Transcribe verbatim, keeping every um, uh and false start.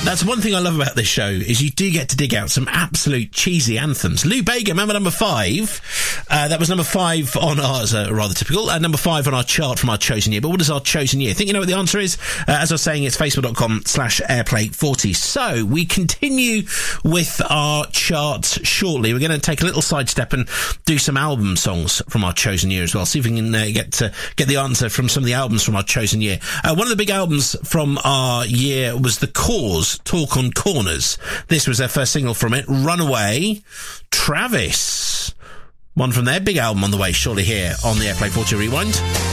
That's one thing I love about this show, is you do get to dig out some absolute cheesy anthems. Lou Bega, remember number five? Uh, that was number five on ours, uh, rather typical, uh, number five on our chart from our chosen year. But what is our chosen year? I think you know what the answer is. Uh, as I was saying, it's facebook.com slash airplay40. So we continue with our chart shortly. We're going to take a little sidestep and do some album songs from our chosen year as well. See if we can uh, get to get the answer from some of the albums from our chosen year. Uh, one of the big albums from our year was The Cause, Talk on Corners. This was their first single from it, Runaway. Travis, one from their big album on the way shortly here on the Airplay forty Rewind.